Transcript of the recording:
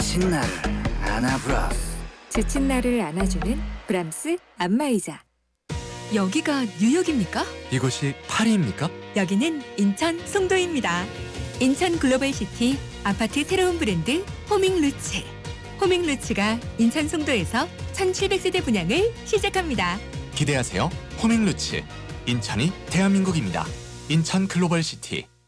지친 나를 안아브라스. 지친 나를 안아주는 브람스 안마의자. 여기가 뉴욕입니까? 이곳이 파리입니까? 여기는 인천 송도입니다. 인천 글로벌시티 아파트 새로운 브랜드 호밍루츠. 호밍루츠가 인천 송도에서 1700세대 분양을 시작합니다. 기대하세요. 호밍루츠. 인천이 대한민국입니다. 인천 글로벌시티.